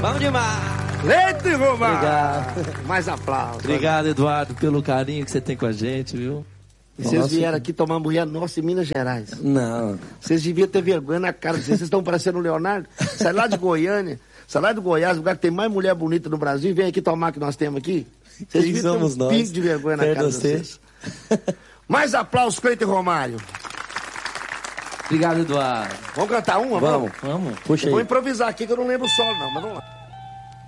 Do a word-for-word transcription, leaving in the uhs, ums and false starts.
Vamos demais. Leite Romário. Obrigado. Mais aplausos. Obrigado, Eduardo, pelo carinho que você tem com a gente, viu? E vocês vieram aqui tomar mulher nossa em Minas Gerais. Não. Vocês deviam ter vergonha na cara de vocês. Vocês estão parecendo o Leonardo. Sai lá de Goiânia, sai lá do Goiás, lugar que tem mais mulher bonita no Brasil, e vem aqui tomar que nós temos aqui. Vocês Quem deviam somos ter um nós? pingo de vergonha na cara de vocês. Mais aplausos, Cleiton Romário. Obrigado, Eduardo. Vamos cantar uma? Vamos, vamos. Puxa Eu aí. vou improvisar aqui que eu não lembro o solo, não, mas vamos lá.